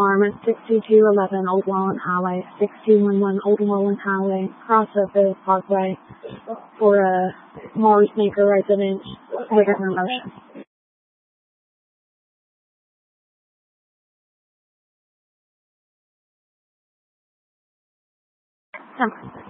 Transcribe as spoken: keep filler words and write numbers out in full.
Farm, sixty-two eleven Old Wallen Highway, sixty-two eleven Old Wallen Highway, crossover Parkway, for a Morris Maker residence, waiting for motion. Come.